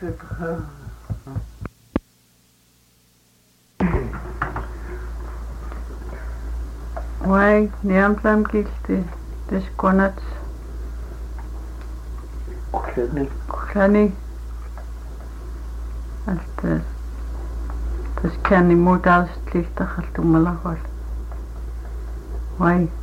Wai, niamsam kilti, tiskonats. Kuhlani. Altas. Tas kani muutaus tlihta khaltumalahwal. Wai.